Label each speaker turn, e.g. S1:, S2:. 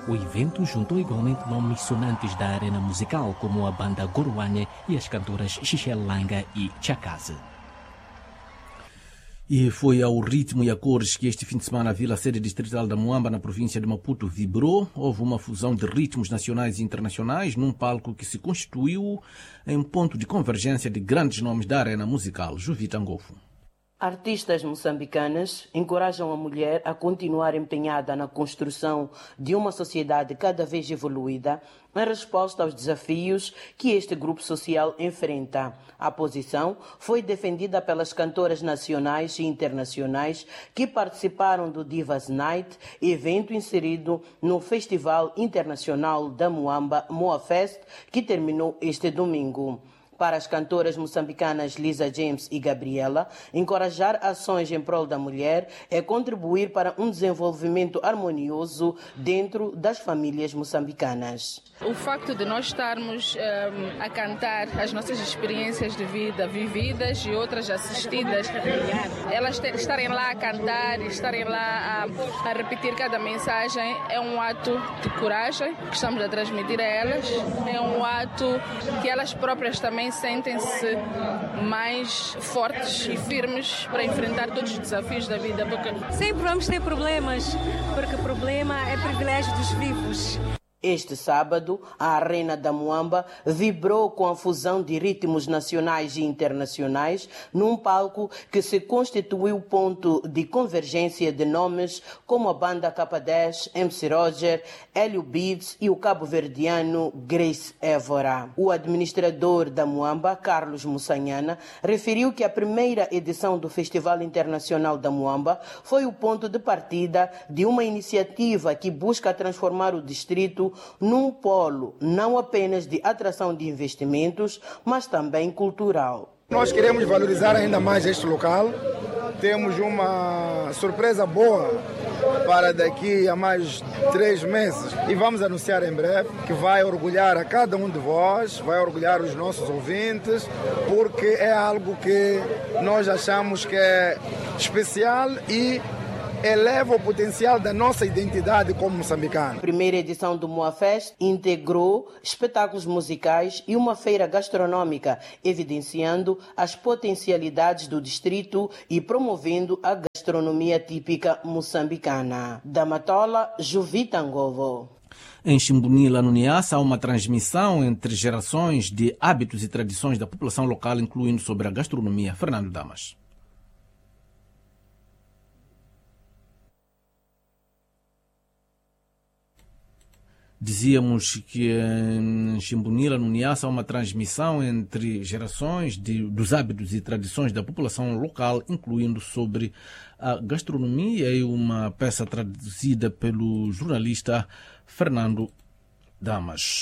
S1: O evento juntou igualmente nomes sonantes da arena musical, como a banda Goruane e as cantoras Xichel Langa e Chakaze. E foi ao ritmo e a cores que este fim de semana a Vila Sede Distrital da Muamba, na província de Maputo, vibrou. Houve uma fusão de ritmos nacionais e internacionais num palco que se constituiu em ponto de convergência de grandes nomes da arena musical. Juvita Ngofo.
S2: Artistas moçambicanas encorajam a mulher a continuar empenhada na construção de uma sociedade cada vez evoluída em resposta aos desafios que este grupo social enfrenta. A posição foi defendida pelas cantoras nacionais e internacionais que participaram do Divas Night, evento inserido no Festival Internacional da Muamba, Moafest, que terminou este domingo. Para as cantoras moçambicanas Lisa James e Gabriela, encorajar ações em prol da mulher é contribuir para um desenvolvimento harmonioso dentro das famílias moçambicanas.
S3: O facto de nós estarmos a cantar as nossas experiências de vida vividas e outras assistidas, elas estarem lá a cantar, estarem lá a repetir cada mensagem, é um ato de coragem que estamos a transmitir a elas, é um ato que elas próprias também sentem-se mais fortes e firmes para enfrentar todos os desafios da vida.
S4: Sempre vamos ter problemas, porque problema é privilégio dos vivos.
S2: Este sábado, a Arena da Muamba vibrou com a fusão de ritmos nacionais e internacionais num palco que se constituiu ponto de convergência de nomes como a banda K10, MC Roger, Hélio Beats e o cabo-verdiano Grace Évora. O administrador da Muamba, Carlos Mussanhana, referiu que a primeira edição do Festival Internacional da Muamba foi o ponto de partida de uma iniciativa que busca transformar o distrito num polo não apenas de atração de investimentos, mas também cultural.
S5: Nós queremos valorizar ainda mais este local. Temos uma surpresa boa para daqui a mais 3 meses e vamos anunciar em breve que vai orgulhar a cada um de vós, vai orgulhar os nossos ouvintes, porque é algo que nós achamos que é especial e eleva o potencial da nossa identidade como moçambicano.
S2: A primeira edição do Moafest integrou espetáculos musicais e uma feira gastronômica, evidenciando as potencialidades do distrito e promovendo a gastronomia típica moçambicana. Da Matola, Juvita Ngovo.
S1: Em Chimbunila, no Niassa, há uma transmissão entre gerações de hábitos e tradições da população local, incluindo sobre a gastronomia. Fernando Damas. Dizíamos que em Chimbunila, no Niassa, há uma transmissão entre gerações dos hábitos e tradições da população local, incluindo sobre a gastronomia, e uma peça traduzida pelo jornalista Fernando Damas.